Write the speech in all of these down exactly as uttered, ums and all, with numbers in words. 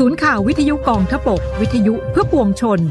ศูนย์ข่าววิทยุกองทพบกวิทยุเพื่อปวงชน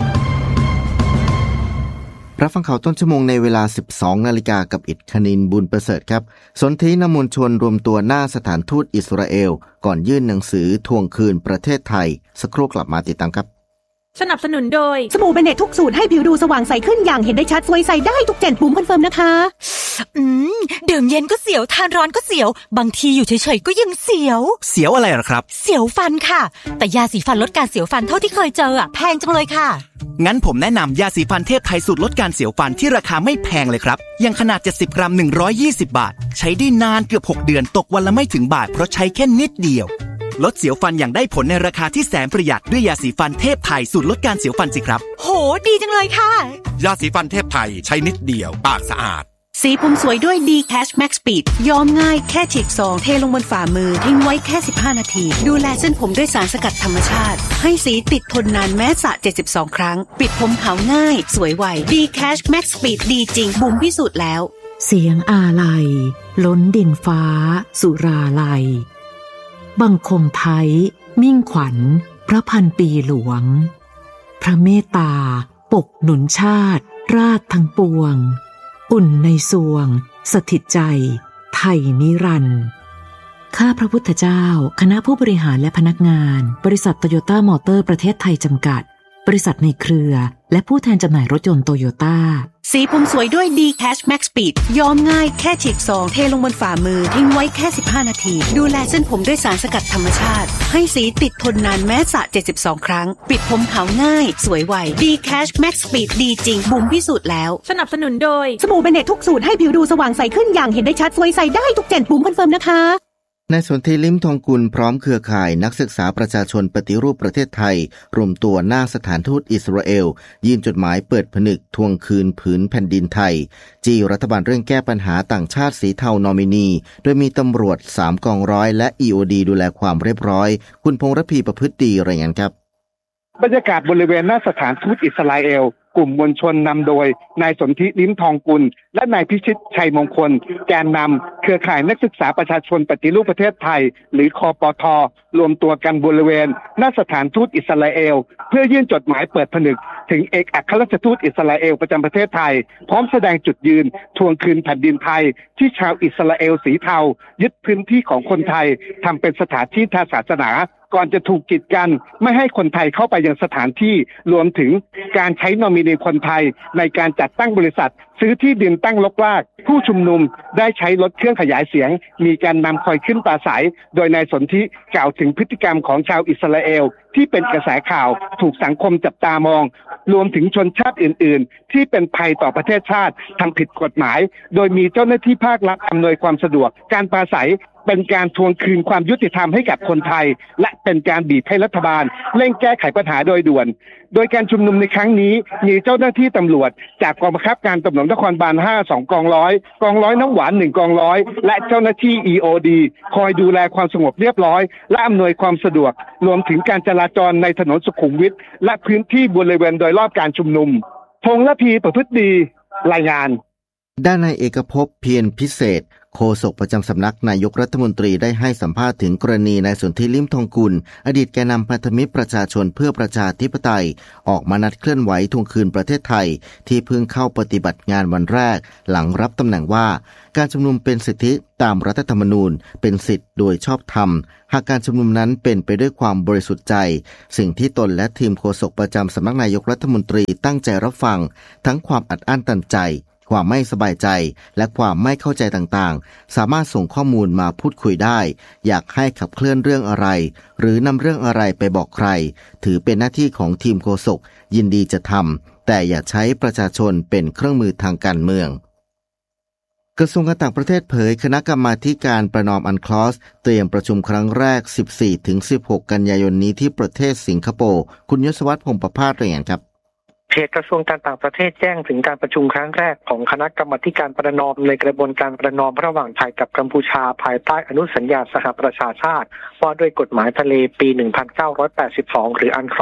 รับฟังข่าวต้นชั่วโมงในเวลา สิบสอง นาฬิกากับอิฐ คณิน บุญประเสริฐครับสนธินำมวลชนรวมตัวหน้าสถานทูตอิสราเอลก่อนยื่นหนังสือทวงคืนประเทศไทยสักครู่กลับมาติดตามครับสนับสนุนโดยสบู่เบเนตทุกสูตรให้ผิวดูสว่างใสขึ้นอย่างเห็นได้ชัดสวยใสได้ทุกเจนปุ่มคอนเฟิร์มนะคะอืมดื่มเย็นก็เสียวทานร้อนก็เสียวบางทีอยู่เฉยๆก็ยังเสียวเสียวอะไรหรอครับเสียวฟันค่ะแต่ยาสีฟันลดการเสียวฟันเท่าที่เคยเจออ่ะแพงจังเลยค่ะงั้นผมแนะนำยาสีฟันเทพไทยสูตรลดการเสียวฟันที่ราคาไม่แพงเลยครับยังขนาดเจ็ดสิบกรัมหนึ่งร้อยยี่สิบบาทใช้ได้นานเกือบหกเดือนตกวันละไม่ถึงบาทเพราะใช้แค่นิดเดียวลดเสียวฟันอย่างได้ผลในราคาที่แสนประหยัดด้วยยาสีฟันเทพไทยสูตรลดการเสียวฟันสิครับโหดีจังเลยค่ะยาสีฟันเทพไทยใช้นิดเดียวปากสะอาดสีผมสวยด้วย D-Cash Max Speed ย้อมง่ายแค่ฉีกซองเทลงบนฝ่ามือทิ้งไว้แค่สิบห้านาทีดูแลเส้นผมด้วยสารสกัดธรรมชาติให้สีติดทนนานแม้สระเจ็ดสิบสองครั้งปิดผมขาวง่ายสวยไว D-Cash Max Speed ดีจริงบุ๋มพิสูจน์แล้วเสียงอาลัยล้นดินฟ้าสุราลัยบังคมไทยมิ่งขวัญพระพันปีหลวงพระเมตตาปกหนุนชาติราชทั้งปวงอุ่นในสวงสถิตใจไทยนิรันดร์ข้าพระพุทธเจ้าคณะผู้บริหารและพนักงานบริษัทโตโยต้ามอเตอร์ประเทศไทยจำกัดบริษัทในเครือและผู้แทนจำหน่ายรถยนต์โตโยต้าสีผมสวยด้วย D-Cash Max Speed ย้อมง่ายแค่ฉีกซองเทลงบนฝ่ามือทิ้งไว้แค่สิบห้านาทีดูแลเส้นผมด้วยสารสกัดธรรมชาติให้สีติดทนนานแม้สระเจ็ดสิบสองครั้งปิดผมขาวง่ายสวยไว D-Cash Max Speed ดีจริงบุ๋มพิสูจน์แล้วสนับสนุนโดยสบู่เบเนตทุกสูตรให้ผิวดูสว่างใสขึ้นอย่างเห็นได้ชัดสวยใสได้ทุกเจนปุ่มคอนเฟิร์มนะคะนายสนธิลิ้มทองกุลพร้อมเครือข่ายนักศึกษาประชาชนปฏิรูปประเทศไทยรวมตัวหน้าสถานทูตอิสราเอลยื่นจดหมายเปิดผนึกทวงคืนผืนแผ่นดินไทยจี้รัฐบาลเร่งแก้ปัญหาต่างชาติสีเทานอมินีโดยมีตำรวจสามกองร้อยและ อี โอ ดี ดูแลความเรียบร้อยคุณพงษ์ระพีประพฤติดีรายงานครับบรรยากาศบริเวณหน้าสถานทูตอิสราเอลกลุ่มมวลชนนำโดยนายสนธิลิ้มทองกุลและนายพิชิตชัยมงคลแกนนำเครือข่ายนักศึกษาประชาชนปฏิรูปประเทศไทยหรือคปท.รวมตัวกันบริเวณหน้าสถานทูตอิสราเอลเพื่อยื่นจดหมายเปิดผนึกถึงเอกอัครราชทูตอิสราเอลประจำประเทศไทยพร้อมแสดงจุดยืนทวงคืนแผ่นดินไทยที่ชาวอิสราเอลสีเทายึดพื้นที่ของคนไทยทำเป็นสถานที่ทางศาสนาก่อนจะถูกกีดกันไม่ให้คนไทยเข้าไปยังสถานที่รวมถึงการใช้นอมินีคนไทยในการจัดตั้งบริษัทซื้อที่ดินตั้งรกรากผู้ชุมนุมได้ใช้รถเครื่องขยายเสียงมีการนำคอยขึ้นปราศัยโดยนายสนธิกล่าวถึงพฤติกรรมของชาวอิสราเอลที่เป็นกระแสข่าวถูกสังคมจับตามองรวมถึงชนชาติอื่นๆที่เป็นภัยต่อประเทศชาติทำผิดกฎหมายโดยมีเจ้าหน้าที่ภาครัฐอำนวยความสะดวกการปราศัยเป็นการทวงคืนความยุติธรรมให้กับคนไทยและเป็นการบีบให้รัฐบาลเร่งแก้ไขปัญหาโดยด่วนโดยการชุมนุมในครั้งนี้มีเจ้าหน้าที่ตำรวจจากกองบังคับการตำรวจนครบาลห้า สองกองร้อยกองร้อยน้ำหวานหนึ่งกองร้อยและเจ้าหน้าที่ อี โอ ดี คอยดูแลความสงบเรียบร้อยและอำนวยความสะดวกรวมถึงการจราจรในถนนสุขุมวิทและพื้นที่บริเวณโดยรอบการชุมนุมพงษ์ระพีประพฤติดีรายงานด้านนายเอกภพเพียรพิเศษโฆษกประจำสำนักนายกรัฐมนตรีได้ให้สัมภาษณ์ถึงกรณีนายสนธิลิ้มทองกุลอดีตแกนนำพันธมิตรประชาชนเพื่อประชาธิปไตยออกมานัดเคลื่อนไหวทวงคืนประเทศไทยที่เพิ่งเข้าปฏิบัติงานวันแรกหลังรับตำแหน่งว่าการชุมนุมเป็นสิทธิตามรัฐธรรมนูญเป็นสิทธิโดยชอบธรรมหากการชุมนุมนั้นเป็นไปด้วยความบริสุทธิ์ใจสิ่งที่ตนและทีมโฆษกประจำสำนักนายกรัฐมนตรีตั้งใจรับฟังทั้งความอัดอั้นตันใจความไม่สบายใจและความไม่เข้าใจต่างๆสามารถส่งข้อมูลมาพูดคุยได้อยากให้ขับเคลื่อนเรื่องอะไรหรือนำเรื่องอะไรไปบอกใครถือเป็นหน้าที่ของทีมโฆษกยินดีจะทำแต่อย่าใช้ประชาชนเป็นเครื่องมือทางการเมืองกระทรวงการต่างประเทศเผยคณะกรรมาการประนอมอันคลอสเตรียมประชุมครั้งแรก สิบสี่ถึงสิบหก กันยายนนี้ที่ประเทศสิงคโปร์คุณยศวัฒน์พงษ์ประภาสรายงานครับเพจกระทรวงการต่างประเทศแจ้งถึงการประชุมครั้งแรกของคณะกรรมาการประนอมในกระบวนการประนอมระหว่างไทยกับกัมพูชาภายใต้อนุสัญญาสหประชาชาติว่าด้วยกฎหมายทะเลปี หนึ่งพันเก้าร้อยแปดสิบสอง หรืออันคลอส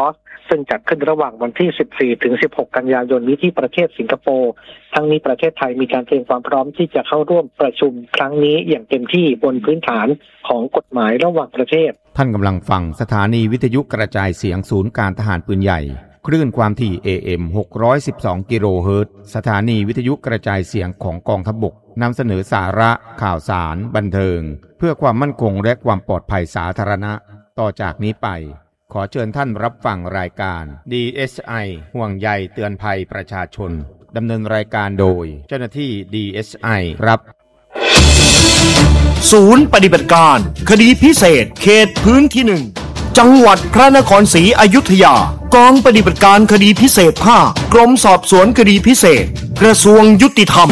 ซึ่งจัดขึ้นระหว่างวันที่สิบสี่ถึงสิบหกกันยายนนี้ที่ประเทศสิงคโปร์ทั้งนี้ประเทศไทยมีการเตรียมความพร้อมที่จะเข้าร่วมประชุมครั้งนี้อย่างเต็มที่บนพื้นฐานของกฎหมายระหว่างประเทศท่านกำลังฟังสถานีวิทยุกระจายเสียงศูนย์การทหารปืนใหญ่คลื่นความถี่ เอ เอ็ม หกร้อยสิบสอง กิโลเฮิรตซ์สถานีวิทยุกระจายเสียงของกองทัพบกนำเสนอสาระข่าวสารบันเทิงเพื่อความมั่นคงและความปลอดภัยสาธารณะต่อจากนี้ไปขอเชิญท่านรับฟังรายการ ดี เอส ไอ ห่วงใยเตือนภัยประชาชนดำเนินรายการโดยเจ้าหน้าที่ ดี เอส ไอ ครับศูนย์ปฏิบัติการคดีพิเศษเขตพื้นที่หนึ่งจังหวัดพระนครศรีอยุธยากองปฏิบัติการคดีพิเศษห้ากรมสอบสวนคดีพิเศษกระทรวงยุติธรรม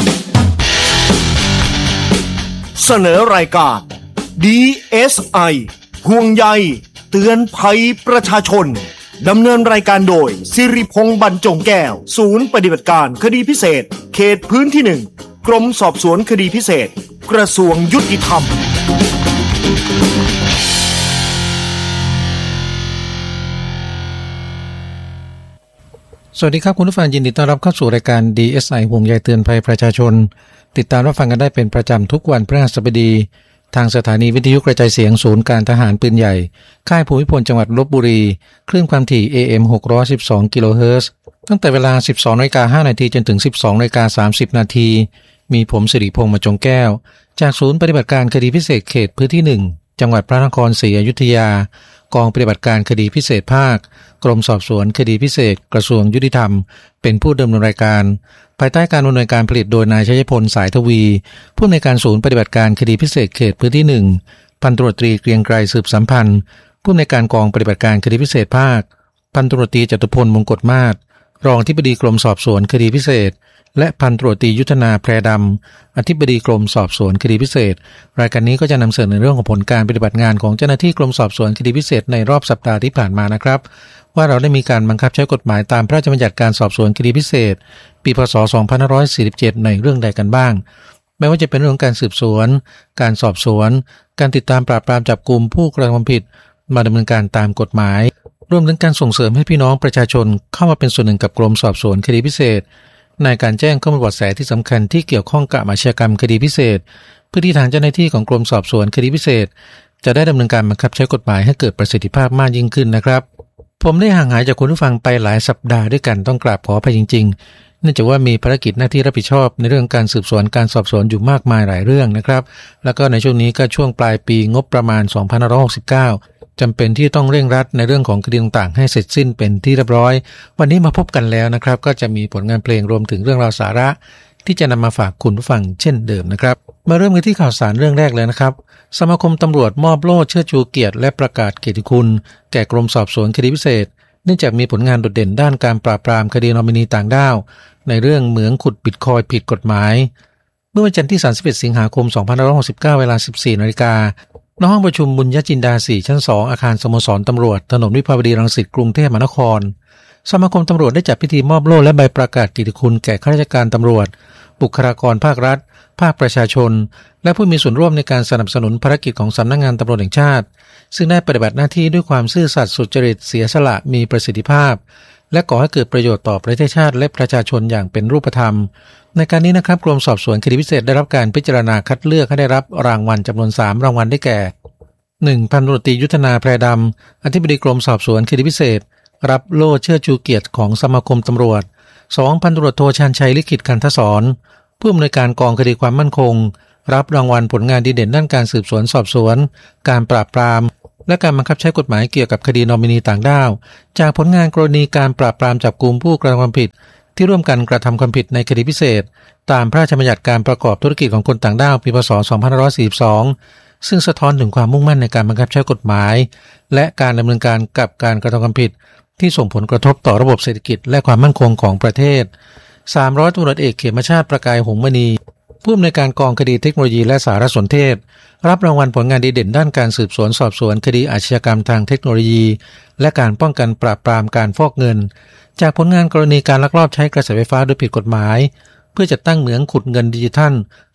เสนอรายการ ดี เอส ไอ ห่วงใยเตือนภัยประชาชนดำเนินรายการโดยสิริพงษ์บรรจงแก้วศูนย์ปฏิบัติการคดีพิเศษเขตพื้นที่หนึ่งกรมสอบสวนคดีพิเศษกระทรวงยุติธรรมสวัสดีครับคุณผู้ฟังยินดีต้อนรับเข้าสู่รายการ ดี เอส ไอ ห่วงใยเตือนภัยประชาชนติดตามรับฟังกันได้เป็นประจำทุกวันพฤหัสบดีทางสถานีวิทยุกระจายเสียงศูนย์การทหารปืนใหญ่ค่ายภูมิพลจังหวัดลพบุรีคลื่นความถี่ เอ เอ็ม หกร้อยสิบสอง กิโลเฮิรตซ์ตั้งแต่เวลา สิบสองนาฬิกาห้านาที จนถึง สิบสองนาฬิกาสามสิบ นาทีมีผมสิริพงษ์บรรจงแก้วจากศูนย์ปฏิบัติการคดีพิเศษเขตพื้นที่หนึ่งจังหวัดพระนครศรีอยุธยากองปฏิบัติการคดีพิเศษภาคกรมสอบสวนคดีพิเศษกระทรวงยุติธรรมเป็นผู้ดำเนินรายการภายใต้การดำเนินการผลิตโดยนายชัยพลสายทวีผู้อำนวยการศูนย์ปฏิบัติการคดีพิเศษเขตพื้นที่หนึ่งพันตำรวจตรีเกรียงไกรสืบสัมพันธ์ผู้อำนวยการกองปฏิบัติการคดีพิเศษภาคพันตำรวจตรีจตุพลมงกฎมาศรองอธิบดีกรมสอบสวนคดีพิเศษและพันตำรวจตรียุทธนาแพรดำอธิบดีกรมสอบสวนคดีพิเศษรายการนี้ก็จะนำเสนอในเรื่องของผลการปฏิบัติงานของเจ้าหน้าที่กรมสอบสวนคดีพิเศษในรอบสัปดาห์ที่ผ่านมานะครับว่าเราได้มีการบังคับใช้กฎหมายตามพระราชบัญญัติการสอบสวนคดีพิเศษปีพ.ศ. สองพันห้าร้อยสี่สิบเจ็ดในเรื่องใดกันบ้างไม่ว่าจะเป็นเรื่องการสืบสวนการสอบสวนการติดตามปราบปรามจับกุมผู้กระทำความผิดมาดำเนินการตามกฎหมายรวมถึงการส่งเสริมให้พี่น้องประชาชนเข้ามาเป็นส่วนหนึ่งกับกรมสอบสวนคดีพิเศษในการแจ้งข้อมูลเบาะแสที่สำคัญที่เกี่ยวข้องกับอาชญากรรมคดีพิเศษเพื่อที่ทางเจ้าหน้าที่ของกรมสอบสวนคดีพิเศษจะได้ดำเนินการบังคับใช้กฎหมายให้เกิดประสิทธิภาพมากยิ่งขึ้นนะครับผมได้ห่างหายจากคุณผู้ฟังไปหลายสัปดาห์ด้วยกันต้องกราบขออภัยจริงๆเนื่องจากว่ามีภารกิจหน้าที่รับผิดชอบในเรื่องการสืบสวนการสอบสวนอยู่มากมายหลายเรื่องนะครับแล้วก็ในช่วงนี้ก็ช่วงปลายปีงบประมาณสองพันห้าร้อยหกสิบเก้าจำเป็นที่ต้องเร่งรัดในเรื่องของคดีต่างๆให้เสร็จสิ้นเป็นที่เรียบร้อยวันนี้มาพบกันแล้วนะครับก็จะมีผลงานเพลงรวมถึงเรื่องราวสาระที่จะนำมาฝากคุณผู้ฟังเช่นเดิมนะครับมาเริ่มกันที่ข่าวสารเรื่องแรกเลยนะครับสมาคมตำรวจมอบโล่เชิดชูเกียรติและประกาศเกียรติคุณแก่กรมสอบสวนคดีพิเศษเนื่องจากมีผลงานโดดเด่นด้านการปราบปรามคดีนอมินีต่างด้าวในเรื่องเหมืองขุดบิตคอยน์ผิดกฎหมายเมื่อวันจันทร์ที่สามสิบเอ็ดสิงหาคมสองพันห้าร้อยหกสิบเก้าเวลา สิบสี่นาฬิกาณห้องประชุมบุญญจินดาสี่ชั้นสองอาคารสโมสรตำรวจถนนวิภาวดีรังสิตกรุงเทพมหานครสมาคมตำรวจได้จัดพิธีมอบโล่และใบประกาศเกียรติคุณแก่ข้าราชการตำรวจบุคลากรภาครัฐภาคประชาชนและผู้มีส่วนร่วมในการสนับสนุนภารกิจของสำนักงานตำรวจแห่งชาติซึ่งได้ปฏิบัติหน้าที่ด้วยความซื่อสัตย์สุจริตเสียสละมีประสิทธิภาพและก่อให้เกิดประโยชน์ต่อประเทศชาติและประชาชนอย่างเป็นรูปธรรมในการนี้นะครับกรมสอบสวนคดีพิเศษได้รับการพิจารณาคัดเลือกให้ได้รับรางวัลจำนวนสามรางวัลได้แก่หนึ่งพันตำรวจตรียุทธนาแพรดำอธิบดีกรมสอบสวนคดีพิเศษรับโล่เชิดชูเกียรติของสมาคมตำรวจสองพันตำรวจโทชาญชัยลิขิตคันธศรผู้อำนวยการกองคดีความมั่นคงรับรางวัลผลงานดีเด่นด้านการสืบสวนสอบสวนการปราบปรามและการบังคับใช้กฎหมายเกี่ยวกับคดีนอมินีต่างด้าวจากผลงานกรณีการปราบปรามจับกุมผู้กระทำความผิดที่ร่วมกันกระทำความผิดในคดีพิเศษตามพระราชบัญญัติการประกอบธุรกิจของคนต่างด้าวปีพ.ศ. สองพันห้าร้อยสี่สิบสองซึ่งสะท้อนถึงความมุ่งมั่นในการบังคับใช้กฎหมายและการดำเนินการกับการกระทำความผิดที่ส่งผลกระทบต่อระบบเศรษฐกิจและความมั่นคงของประเทศสามร้อยตำรวจเอกเขมชาติประกายหงส์มณีผู้อำนวยการกองคดีเทคโนโลยีและสารสนเทศรับรางวัลผลงานดีเด่นด้านการสืบสวนสอบสวนคดีอาชญากรรมทางเทคโนโลยีและการป้องกันปราบปรามการฟอกเงินจากผลงานกรณีการลักลอบใช้กระแสไฟฟ้าโดยผิดกฎหมายเพื่อจัดตั้งเหมืองขุดเงินดิจิทัล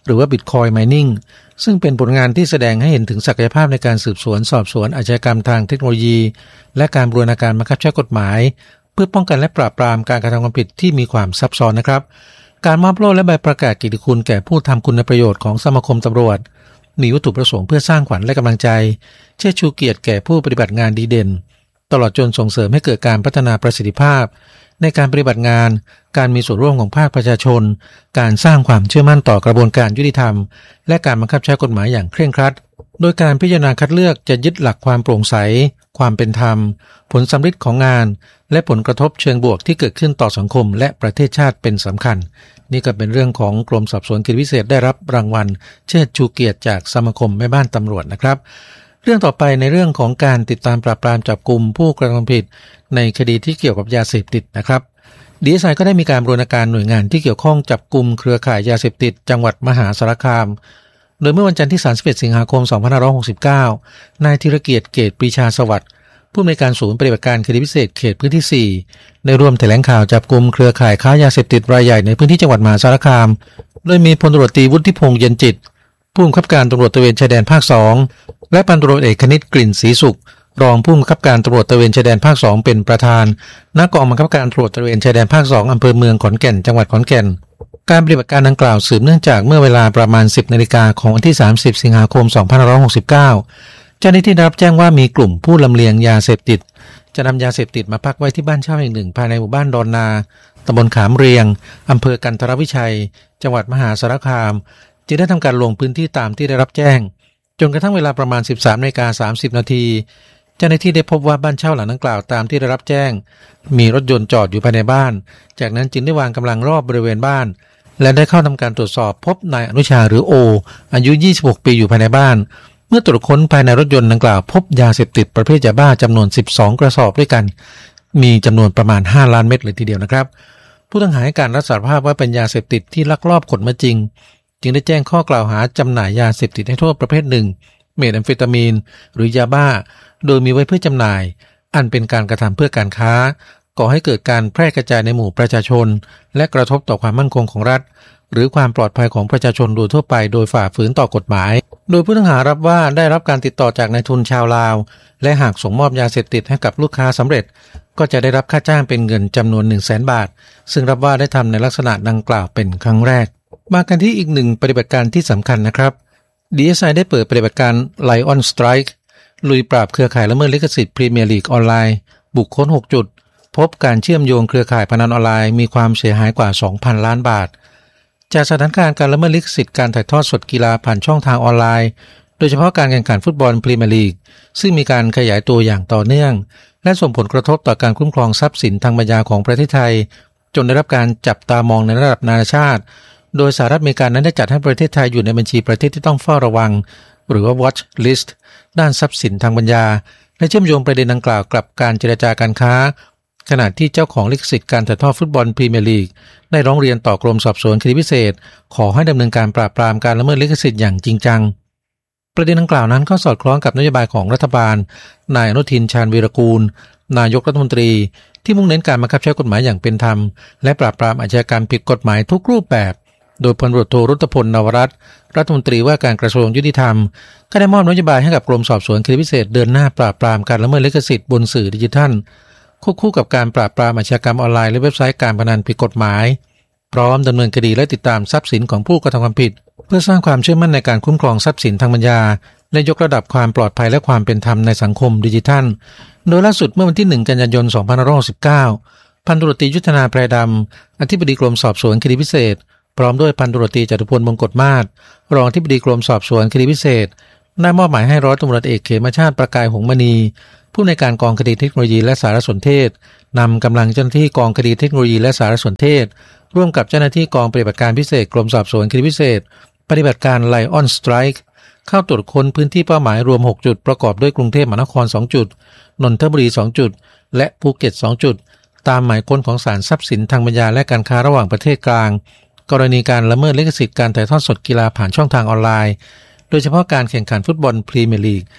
หรือว่า Bitcoin Mining ซึ่งเป็นผลงานที่แสดงให้เห็นถึงศักยภาพในการสืบสวนสอบสวนอาชญากรรมทางเทคโนโลยีและการบูรณาการบังคับใช้กฎหมายเพื่อป้องกันและปราบปรามการกระทำความผิดที่มีความซับซ้อนนะครับการมอบโล่และใบประกาศเกียรติคุณแก่ผู้ทำคุณประโยชน์ของสมาคมตำรวจมีวัตถุประสงค์เพื่อสร้างขวัญและกำลังใจเชิดชูเกียรติแก่ผู้ปฏิบัติงานดีเด่นตลอดจนส่งเสริมให้เกิดการพัฒนาประสิทธิภาพในการปฏิบัติงานการมีส่วนร่วมของภาคประชาชนการสร้างความเชื่อมั่นต่อกระบวนการยุติธรรมและการบังคับใช้กฎหมายอย่างเคร่งครัดโดยการพิจารณาคัดเลือกจะยึดหลักความโปร่งใสความเป็นธรรมผลสำฤทธิ์ของงานและผลกระทบเชิงบวกที่เกิดขึ้นต่อสังคมและประเทศชาติเป็นสำคัญนี่ก็เป็นเรื่องของกรมสอบสวนคดีพิเศษได้รับรางวัลเชิดชูเกียรติจากสมาคมแม่บ้านตำรวจนะครับเรื่องต่อไปในเรื่องของการติดตามปราบปรามจับกุมผู้กระทำผิดในคดีที่เกี่ยวกับยาเสพติดนะครับ ดี เอส ไอ ก็ได้มีการบูรณาการหน่วยงานที่เกี่ยวข้องจับกุมเครือข่ายยาเสพติดจังหวัดมหาสารคามโดยเมื่อวันจันทร์ที่สามสิบเอ็ดสิงหาคมสองพันห้าร้อยหกสิบเก้านายธีรเกียรติเกตปรีชาสวัสดิ์ผู้อำนวยการศูนย์ปฏิบัติการคดีพิเศษเขตพื้นที่สี่ได้ร่วมแถลงข่าวจับกุมเครือข่ายค้ายาเสพติดรายใหญ่ในพื้นที่จังหวัดมหาสารคามโดยมีพลตำรวจตรีวุฒิพงษ์เย็นจิตผู้บังคับการตำรวจตระเวนชายแดนภาคสองและพันตำรวจเอกคณิตกลิ่นศรีสุขรองผู้บังคับการตำรวจตระเวนชายแดนภาคสองเป็นประธานณกองบังคับการตำรวจตระเวนชายแดนภาคสองอำเภอเมืองขอนแก่นจังหวัดขอนแก่นการปฏิบัติการดังกล่าวสืบเนื่องจากเมื่อเวลาประมาณ สิบนาฬิกาของวันที่สามสิบสิงหาคมสองพันห้าร้อยหกสิบเก้าเจ้าหน้าที่ได้รับแจ้งว่ามีกลุ่มผู้ลำเลียงยาเสพติดจะนำยาเสพติดมาพักไว้ที่บ้านเช่าแห่งหนึ่งภายในหมู่บ้านดอนนาตำบลขามเรียงอำเภอกันทรวิชัยจังหวัดมหาสารคามจึงได้ทำการลงพื้นที่ตามที่ได้รับแจ้งจนกระทั่งเวลาประมาณ สิบสามนาฬิกาสามสิบนาทีเจ้าหน้าที่ได้พบว่าบ้านเช่าหลังดังกล่าวตามที่ได้รับแจ้งมีรถยนต์จอดอยู่ภายในบ้านจากนั้นจึงได้วางกำลังรอบบริเวณบ้านและได้เข้าทำการตรวจสอบพบนายอนุชาหรือโออายุยี่สิบหกปีอยู่ภายในบ้านเมื่อตรวจค้นภายในรถยนต์ดังกล่าวพบยาเสพติดประเภทยาบ้าจำนวนสิบสองกระสอบด้วยกันมีจำนวนประมาณห้าล้านเม็ดเลยทีเดียวนะครับผู้ต้องหาให้การรับสารภาพว่าเป็นยาเสพติดที่ลักลอบขนมาจริงจึงได้แจ้งข้อกล่าวหาจำหน่ายยาเสพติดให้โทษประเภทหนึ่งเมทแอมเฟตามีนหรือยาบ้าโดยมีไว้เพื่อจำหน่ายอันเป็นการกระทำเพื่อการค้าก่อให้เกิดการแพร่กระจายในหมู่ประชาชนและกระทบต่อความมั่นคงของรัฐหรือความปลอดภัยของประชาชนโดยทั่วไปโดยฝ่าฝืนต่อกฎหมายโดยผู้ต้องหารับว่าได้รับการติดต่อจากนายทุนชาวลาวและหากส่งมอบยาเสพติดให้กับลูกค้าสำเร็จก็จะได้รับค่าจ้างเป็นเงินจำนวน หนึ่งแสน บาทซึ่งรับว่าได้ทำในลักษณะดังกล่าวเป็นครั้งแรกมากันที่อีกหนึ่งปฏิบัติการที่สำคัญนะครับ ดี เอส ไอ ได้เปิดปฏิบัติการ Lion Strike ลุยปราบเครือข่ายละเมิดลิขสิทธิ์พรีเมียร์ลีกออนไลน์บุกค้นหกจุดพบการเชื่อมโยงเครือข่ายพนันออนไลน์มีความเสียหายกว่า สองพัน ล้านบาทจากสถานการณ์การละเมิดลิขสิทธิ์การถ่ายทอดสดกีฬาผ่านช่องทางออนไลน์โดยเฉพาะการแข่งขันฟุตบอลพรีเมียร์ลีกซึ่งมีการขยายตัวอย่างต่อเนื่องและส่งผลกระทบต่อการคุ้มครองทรัพย์สินทางปัญญาของประเทศไทยจนได้รับการจับตามองในระดับนานาชาติโดยสหรัฐอเมริกานั้นได้จัดให้ประเทศไทยอยู่ในบัญชีประเทศที่ต้องเฝ้าระวังหรือว่า Watch List ด้านทรัพย์สินทางปัญญาและเชื่อมโยงประเด็นดังกล่าวกับการเจรจาการค้าขณะที่เจ้าของลิขสิทธิ์การถ่ายทอดฟุตบอลพรีเมียร์ลีกได้ร้องเรียนต่อกรมสอบสวนคดีพิเศษขอให้ดำเนินการปราบปรามการละเมิดลิขสิทธิ์อย่างจริงจังประเด็นดังกล่าวนั้นก็สอดคล้องกับนโยบายของรัฐบาลนายอนุทินชาญวีรกูลนายกรัฐมนตรีที่มุ่งเน้นการบังคับใช้กฎหมายอย่างเป็นธรรมและปราบปรามอาชญากรรมผิดกฎหมายทุกรูปแบบโดยพลตำรวจโทรุตพลนวรัตน์รัฐมนตรีว่าการกระทรวงยุติธรรมก็ได้มอบนโยบายให้กับกรมสอบสวนคดีพิเศษเดินหน้าปราบปรามการละเมิดลิขสิทธิ์บนสื่อดิจิทัลควบคู่กับการปราบปรามอาชญากรรมออนไลน์และเว็บไซต์การพนันผิดกฎหมายพร้อมดำเนินคดีและติดตามทรัพย์สินของผู้กระทำความผิดเพื่อสร้างความเชื่อมั่นในการคุ้มครองทรัพย์สินทางปัญญาและยกระดับความปลอดภัยและความเป็นธรรมในสังคมดิจิทัลโดยล่าสุดเมื่อวันที่หนึ่งกันยายนสองพันห้าร้อยหกสิบเก้าพันตำรวจตรียุทธนาแพรดำอธิบดีกรมสอบสวนคดีพิเศษพร้อมด้วยพันตำรวจตรีจตุพลมงกฎมาศรองอธิบดีกรมสอบสวนคดีพิเศษได้มอบหมายให้ร้อยตำรวจเอกเขมชาติประกายหงส์มณีผู้ในการกองคดีเทคโนโลยีและสารสนเทศนำกำลังเจ้าหน้าที่กองคดีเทคโนโลยีและสารสนเทศร่วมกับเจ้าหน้าที่กองปฏิบัติการพิเศษกรมสอบสวนคดีพิเศษปฏิบัติการ Lion Strike เข้าตรวจค้นพื้นที่เป้าหมายรวมหกจุดประกอบด้วยกรุงเทพมหานครสองจุดนนทบุรีสองจุดและภูเก็ตสองจุดตามหมายค้นของศาลทรัพย์สินทางปัญญาและการค้าระหว่างประเทศกลางกรณีการละเมิดลิขสิทธิ์การถ่ายทอดสดกีฬาผ่านช่องทางออนไลน์โดยเฉพาะการแข่งขันฟุตบอลพรีเมียร์ลีก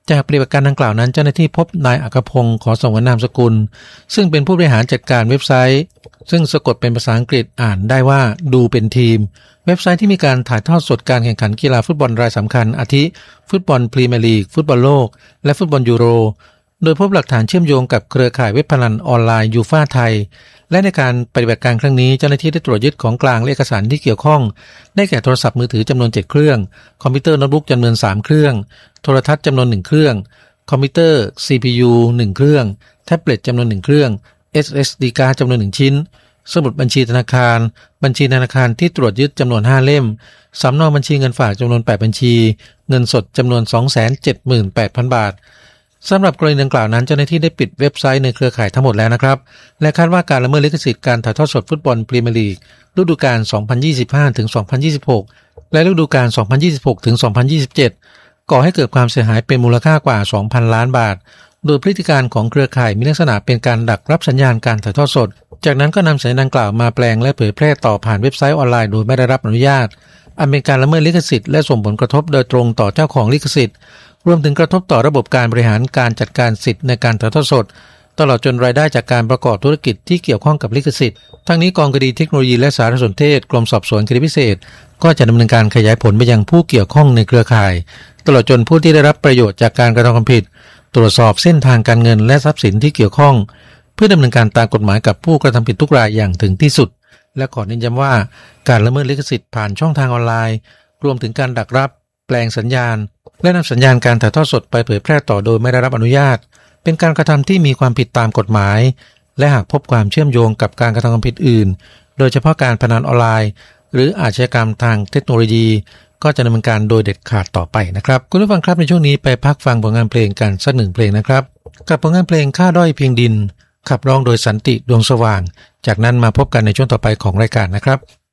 จากปฏิบัติการดังกล่าวนั้นเจ้าหน้าที่พบนายอัครพงศ์ขอสงวนนามสกุลซึ่งเป็นผู้บริหารจัดการเว็บไซต์ซึ่งสะกดเป็นภาษาอังกฤษอ่านได้ว่าดูเป็นทีมเว็บไซต์ที่มีการถ่ายทอดสดการแข่งขันกีฬาฟุตบอลรายสำคัญอาทิฟุตบอลพรีเมียร์ลีกฟุตบอลโลกและฟุตบอลยูโรโดยพบหลักฐานเชื่อมโยงกับเครือข่ายเว็บพนันออนไลน์ยูฟ่าไทยและในการปฏิบัติการครั้งนี้เจ้าหน้าที่ได้ตรวจยึดของกลางและเอกสารที่เกี่ยวข้องได้แก่โทรศัพท์มือถือจำนวนเจ็ดเครื่องคอมพิวเตอร์โน้ตบุ๊กจำนวนสามเครื่องโทรทัศน์จำนวนหนึ่งเครื่องคอมพิวเตอร์ ซี พี ยู หนึ่งเครื่องแท็บเล็ตจำนวนหนึ่งเครื่อง เอส เอส ดี การ์ดจำนวนหนึ่งชิ้นสมุดบัญชีธนาคารบัญชีธนาคารที่ตรวจยึดจำนวนห้าเล่มสำเนาบัญชีเงินฝากจำนวนแปดบัญชีเงินสดจำนวน สองแสนเจ็ดหมื่นแปดพัน บาทสำหรับกรณีดังกล่าวนั้นเจ้าหน้าที่ได้ปิดเว็บไซต์ในเครือข่ายทั้งหมดแล้วนะครับและคาดว่าการละเมิดลิขสิทธิ์การถ่ายทอดสดฟุตบอลพรีเมียร์ลีกฤดูกาล สองพันยี่สิบห้าถึงสองพันยี่สิบหก และฤดูกาล สองพันยี่สิบหกถึงสองพันยี่สิบเจ็ด ก่อให้เกิดความเสียหายเป็นมูลค่ากว่า สองพัน ล้านบาทโดยพฤติการของเครือข่ายมีลักษณะเป็นการดักรับสัญญาณการถ่ายทอดสดจากนั้นก็นำสัญญาณดังกล่าวมาแปลงและเผยแพร่ต่อผ่านเว็บไซต์ออนไลน์โดยไม่ได้รับอนุญาตอันเป็นการละเมิดลิขสิทธิ์และส่งผลกระทบโดยตรงต่อเจ้าของลิขสิทธิ์รวมถึงกระทบต่อระบบการบริหารการจัดการสิทธิ์ในการถ่ายทอดสดตลอดจนรายได้จากการประกอบธุรกิจที่เกี่ยวข้องกับลิขสิทธิ์ทั้งนี้กองคดีเทคโนโลยีและสารสนเทศกรมสอบสวนคดีพิเศษก็จะดำเนินการขยายผลไปยังผู้เกี่ยวข้องในเครือข่ายตลอดจนผู้ที่ได้รับประโยชน์จากการกระทำความผิดตรวจสอบเส้นทางการเงินและทรัพย์สินที่เกี่ยวข้องเพื่อดำเนินการตามกฎหมายกับผู้กระทำผิดทุกรายอย่างถึงที่สุดและขอเน้นย้ำว่าการละเมิดลิขสิทธิ์ผ่านช่องทางออนไลน์รวมถึงการดักรับแปลงสัญญาณและนำสัญญาณการถ่ายทอดสดไปเผยแพร่ต่อโดยไม่ได้รับอนุญาตเป็นการกระทำที่มีความผิดตามกฎหมายและหากพบความเชื่อมโยงกับการกระทำความผิดอื่นโดยเฉพาะการพนันออนไลน์หรืออาชญากรรมทางเทคโนโลยีก็จะดำเนินการโดยเด็ดขาดต่อไปนะครับคุณผู้ฟังครับในช่วงนี้ไปพักฟังผลงานเพลงกันสักหนึ่งเพลงนะครับกับผลงานเพลงค่าด้อยเพียงดินขับร้องโดยสันติดวงสว่างจากนั้นมาพบกันในช่วงต่อไปของรายการนะครับ